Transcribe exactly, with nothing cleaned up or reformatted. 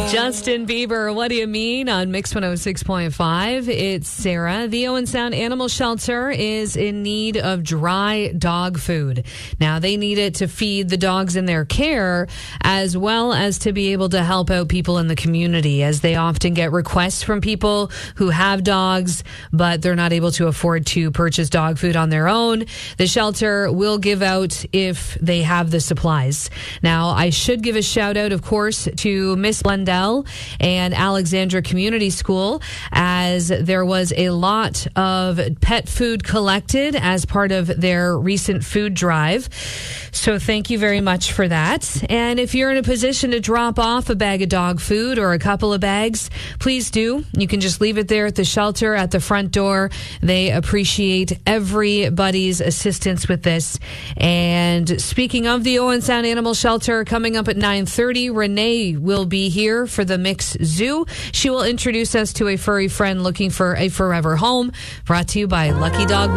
Justin Bieber, what do you mean? On Mix one oh six point five, it's Sarah. The Owen Sound Animal Shelter is in need of dry dog food. Now, they need it to feed the dogs in their care, as well as to be able to help out people in the community, as they often get requests from people who have dogs, but they're not able to afford to purchase dog food on their own. The shelter will give out if they have the supplies. Now, I should give a shout out, of course, to Miss Blundell and Alexandra Community School, as there was a lot of pet food collected as part of their recent food drive. So thank you very much for that. And if you're in a position to drop off a bag of dog food or a couple of bags, please do. You can just leave it there at the shelter at the front door. They appreciate everybody's assistance with this. And speaking of the Owen Sound Animal Shelter, coming up at nine thirty, Renee will be here for the Mix Zoo. She will introduce us to a furry friend looking for a forever home, brought to you by Lucky Dog